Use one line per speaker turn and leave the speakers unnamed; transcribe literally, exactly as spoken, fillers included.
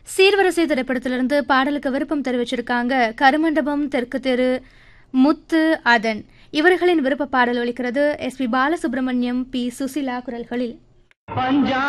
சீர்வரிசை திரைப்படத்திலிருந்து பாடலுக்கு விருப்பம் தெரிவிச்சிருக்காங்க கருமண்டபம், தெற்கு தெரு, முத்து, அதன். இவர்களின் விருப்ப பாடல் ஒலிக்கிறது S B Balasubramaniam, B Susheela குரல்களில்.